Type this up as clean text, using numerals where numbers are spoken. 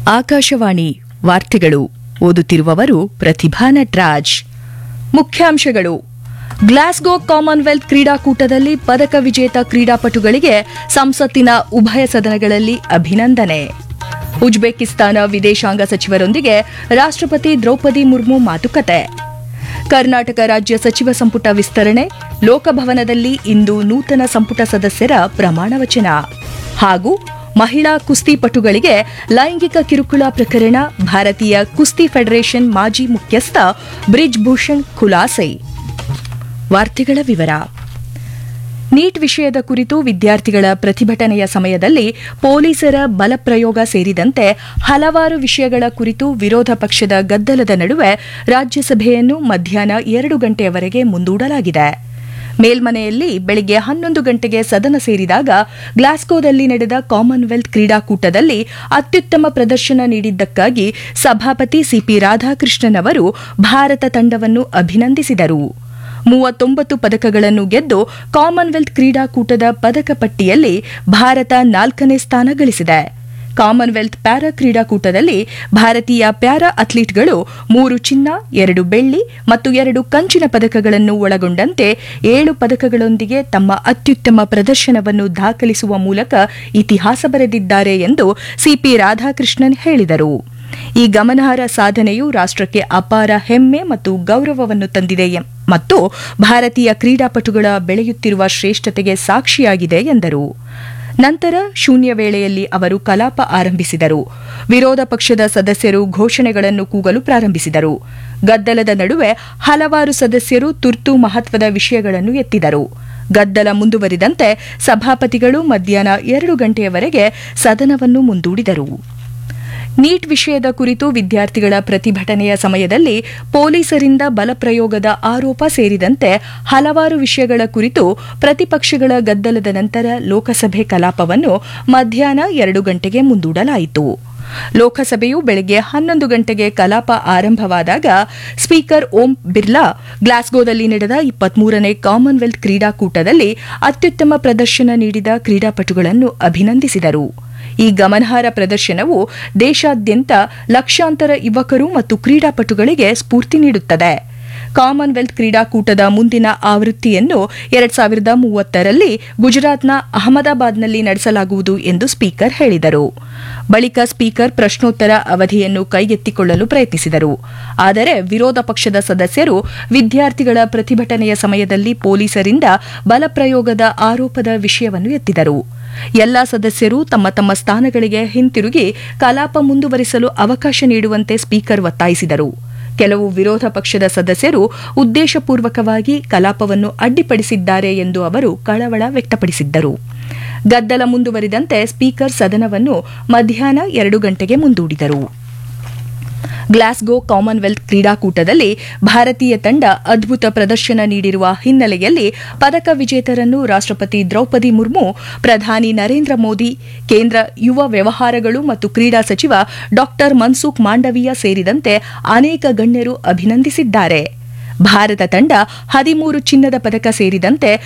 ಆಕಾಶವಾಣಿ ವಾರ್ತೆಗಳು ಓದುತ್ತಿರುವವರು ಪ್ರತಿಭಾ ನಟರಾಜ್. ಮುಖ್ಯಾಂಶಗಳು: ಗ್ಲಾಸ್ಗೋ ಕಾಮನ್ವೆಲ್ತ್ ಕ್ರೀಡಾಕೂಟದಲ್ಲಿ ಪದಕ ವಿಜೇತ ಕ್ರೀಡಾಪಟುಗಳಿಗೆ ಸಂಸತ್ತಿನ ಉಭಯ ಸದನಗಳಲ್ಲಿ ಅಭಿನಂದನೆ. ಉಜ್ಬೇಕಿಸ್ತಾನ ವಿದೇಶಾಂಗ ಸಚಿವರೊಂದಿಗೆ ರಾಷ್ಟ್ರಪತಿ ದ್ರೌಪದಿ ಮುರ್ಮು ಮಾತುಕತೆ. ಕರ್ನಾಟಕ ರಾಜ್ಯ ಸಚಿವ ಸಂಪುಟ ವಿಸ್ತರಣೆ, ಲೋಕಭವನದಲ್ಲಿ ಇಂದು ನೂತನ ಸಂಪುಟ ಸದಸ್ಯರ ಪ್ರಮಾಣ ವಚನ. ಹಾಗೂ ಮಹಿಳಾ ಕುಸ್ತಿಪಟುಗಳಿಗೆ ಲೈಂಗಿಕ ಕಿರುಕುಳ ಪ್ರಕರಣ, ಭಾರತೀಯ ಕುಸ್ತಿ ಫೆಡರೇಷನ್ ಮಾಜಿ ಮುಖ್ಯಸ್ಥ ಬ್ರಿಜ್ ಭೂಷಣ್ ಖುಲಾಸೆ. ವಾರ್ತೆಗಳ ವಿವರ. ನೀಟ್ ವಿಷಯದ ಕುರಿತು ವಿದ್ಯಾರ್ಥಿಗಳ ಪ್ರತಿಭಟನೆಯ ಸಮಯದಲ್ಲಿ ಪೊಲೀಸರ ಬಲಪ್ರಯೋಗ ಸೇರಿದಂತೆ ಹಲವಾರು ವಿಷಯಗಳ ಕುರಿತು ವಿರೋಧ ಪಕ್ಷದ ಗದ್ದಲದ ನಡುವೆ ರಾಜ್ಯಸಭೆಯನ್ನು ಮಧ್ಯಾಹ್ನ 2 ಗಂಟೆಯವರೆಗೆ ಮುಂದೂಡಲಾಗಿದೆ. ಮೇಲ್ಮನೆಯಲ್ಲಿ ಬೆಳಗ್ಗೆ 11 ಗಂಟೆಗೆ ಸದನ ಸೇರಿದಾಗ ಗ್ಲಾಸ್ಗೋದಲ್ಲಿ ನಡೆದ ಕಾಮನ್ವೆಲ್ತ್ ಕ್ರೀಡಾಕೂಟದಲ್ಲಿ ಅತ್ಯುತ್ತಮ ಪ್ರದರ್ಶನ ನೀಡಿದ್ದಕ್ಕಾಗಿ ಸಭಾಪತಿ ಸಿಪಿ ರಾಧಾಕೃಷ್ಣನ್ ಅವರು ಭಾರತ ತಂಡವನ್ನು ಅಭಿನಂದಿಸಿದರು. 39 ಪದಕಗಳನ್ನು ಗೆದ್ದು ಕಾಮನ್ವೆಲ್ತ್ ಕ್ರೀಡಾಕೂಟದ ಪದಕ ಪಟ್ಟಿಯಲ್ಲಿ ಭಾರತ 4ನೇ ಸ್ಥಾನ ಗಳಿಸಿದೆ. ಕಾಮನ್ವೆಲ್ತ್ ಪ್ಯಾರಾ ಕ್ರೀಡಾಕೂಟದಲ್ಲಿ ಭಾರತೀಯ ಪ್ಯಾರಾ ಅಥ್ಲೀಟ್ಗಳು 3 ಚಿನ್ನ, 2 ಬೆಳ್ಳಿ ಮತ್ತು 2 ಕಂಚಿನ ಪದಕಗಳನ್ನು ಒಳಗೊಂಡಂತೆ 7 ಪದಕಗಳೊಂದಿಗೆ ತಮ್ಮ ಅತ್ಯುತ್ತಮ ಪ್ರದರ್ಶನವನ್ನು ದಾಖಲಿಸುವ ಮೂಲಕ ಇತಿಹಾಸ ಬರೆದಿದ್ದಾರೆ ಎಂದು ಸಿಪಿ ರಾಧಾಕೃಷ್ಣನ್ ಹೇಳಿದರು. ಈ ಗಮನಾರ್ಹ ಸಾಧನೆಯು ರಾಷ್ಟ್ರಕ್ಕೆ ಅಪಾರ ಹೆಮ್ಮೆ ಮತ್ತು ಗೌರವವನ್ನು ತಂದಿದೆ ಮತ್ತು ಭಾರತೀಯ ಕ್ರೀಡಾಪಟುಗಳ ಬೆಳೆಯುತ್ತಿರುವ ಶ್ರೇಷ್ಠತೆಗೆ ಸಾಕ್ಷಿಯಾಗಿದೆ ಎಂದರು. ನಂತರ ಶೂನ್ಯ ವೇಳೆಯಲ್ಲಿ ಅವರು ಕಲಾಪ ಆರಂಭಿಸಿದರು. ವಿರೋಧ ಪಕ್ಷದ ಸದಸ್ಯರು ಘೋಷಣೆಗಳನ್ನು ಕೂಗಲು ಪ್ರಾರಂಭಿಸಿದರು. ಗದ್ದಲದ ನಡುವೆ ಹಲವಾರು ಸದಸ್ಯರು ತುರ್ತು ಮಹತ್ವದ ವಿಷಯಗಳನ್ನು ಎತ್ತಿದರು. ಗದ್ದಲ ಮುಂದುವರಿದಂತೆ ಸಭಾಪತಿಗಳು ಮಧ್ಯಾಹ್ನ 2 ಗಂಟೆಯವರೆಗೆ ಸದನವನ್ನು ಮುಂದೂಡಿದರು. ನೀಟ್ ವಿಷಯದ ಕುರಿತು ವಿದ್ಯಾರ್ಥಿಗಳ ಪ್ರತಿಭಟನೆಯ ಸಮಯದಲ್ಲಿ ಪೊಲೀಸರಿಂದ ಬಲಪ್ರಯೋಗದ ಆರೋಪ ಸೇರಿದಂತೆ ಹಲವಾರು ವಿಷಯಗಳ ಕುರಿತು ಪ್ರತಿಪಕ್ಷಗಳ ಗದ್ದಲದ ನಂತರ ಲೋಕಸಭೆ ಕಲಾಪವನ್ನು ಮಧ್ಯಾಹ್ನ 2 ಗಂಟೆಗೆ ಮುಂದೂಡಲಾಯಿತು. ಲೋಕಸಭೆಯು ಬೆಳಗ್ಗೆ 11 ಗಂಟೆಗೆ ಕಲಾಪ ಆರಂಭವಾದಾಗ ಸ್ಪೀಕರ್ ಓಂ ಬಿರ್ಲಾ ಗ್ಲಾಸ್ಗೋದಲ್ಲಿ ನಡೆದ 23ನೇ ಕಾಮನ್ವೆಲ್ತ್ ಕ್ರೀಡಾಕೂಟದಲ್ಲಿ ಅತ್ಯುತ್ತಮ ಪ್ರದರ್ಶನ ನೀಡಿದ ಕ್ರೀಡಾಪಟುಗಳನ್ನು ಅಭಿನಂದಿಸಿದರು. ಈ ಗಮನಾರ್ಹ ಪ್ರದರ್ಶನವು ದೇಶಾದ್ಯಂತ ಲಕ್ಷಾಂತರ ಯುವಕರು ಮತ್ತು ಕ್ರೀಡಾಪಟುಗಳಿಗೆ ಸ್ಫೂರ್ತಿ ನೀಡುತ್ತದೆ. ಕಾಮನ್ವೆಲ್ತ್ ಕ್ರೀಡಾಕೂಟದ ಮುಂದಿನ ಆವೃತ್ತಿಯನ್ನು 2030ರಲ್ಲಿ ಗುಜರಾತ್ನ ಅಹಮದಾಬಾದ್ನಲ್ಲಿ ನಡೆಸಲಾಗುವುದು ಎಂದು ಸ್ಪೀಕರ್ ಹೇಳಿದರು. ಬಳಿಕ ಸ್ಪೀಕರ್ ಪ್ರಶ್ನೋತ್ತರ ಅವಧಿಯನ್ನು ಕೈಗೆತ್ತಿಕೊಳ್ಳಲು ಪ್ರಯತ್ನಿಸಿದರು. ಆದರೆ ವಿರೋಧ ಪಕ್ಷದ ಸದಸ್ಯರು ವಿದ್ಯಾರ್ಥಿಗಳ ಪ್ರತಿಭಟನೆಯ ಸಮಯದಲ್ಲಿ ಪೊಲೀಸರಿಂದ ಬಲಪ್ರಯೋಗದ ಆರೋಪದ ವಿಷಯವನ್ನು ಎತ್ತಿದರು. ಎಲ್ಲಾ ಸದಸ್ಯರು ತಮ್ಮ ತಮ್ಮ ಸ್ಥಾನಗಳಿಗೆ ಹಿಂತಿರುಗಿ ಕಲಾಪ ಮುಂದುವರಿಸಲು ಅವಕಾಶ ನೀಡುವಂತೆ ಸ್ಪೀಕರ್ ಒತ್ತಾಯಿಸಿದರು. ಕೆಲವು ವಿರೋಧ ಪಕ್ಷದ ಸದಸ್ಯರು ಉದ್ದೇಶಪೂರ್ವಕವಾಗಿ ಕಲಾಪವನ್ನು ಅಡ್ಡಿಪಡಿಸಿದ್ದಾರೆ ಎಂದು ಅವರು ಕಳವಳ ವ್ಯಕ್ತಪಡಿಸಿದ್ದರು. ಗದ್ದಲ ಮುಂದುವರಿದಂತೆ ಸ್ಪೀಕರ್ ಸದನವನ್ನು ಮಧ್ಯಾಹ್ನ 2 ಗಂಟೆಗೆ ಮುಂದೂಡಿದರು. ಗ್ಲಾಸ್ಗೋ ಕಾಮನ್ವೆಲ್ತ್ ಕ್ರೀಡಾಕೂಟದಲ್ಲಿ ಭಾರತೀಯ ತಂಡ ಅದ್ಭುತ ಪ್ರದರ್ಶನ ನೀಡಿರುವ ಹಿನ್ನೆಲೆಯಲ್ಲಿ ಪದಕ ವಿಜೇತರನ್ನು ರಾಷ್ಟ್ರಪತಿ ದ್ರೌಪದಿ ಮುರ್ಮು, ಪ್ರಧಾನಿ ನರೇಂದ್ರ ಮೋದಿ, ಕೇಂದ್ರ ಯುವ ವ್ಯವಹಾರಗಳು ಮತ್ತು ಕ್ರೀಡಾ ಸಚಿವ ಡಾ ಮನ್ಸುಖ್ ಮಾಂಡವೀಯ ಸೇರಿದಂತೆ ಅನೇಕ ಗಣ್ಯರು ಅಭಿನಂದಿಸಿದ್ದಾರೆ. ಭಾರತ ತಂಡ 13 ಚಿನ್ನದ ಪದಕ ಸೇರಿದಂತೆ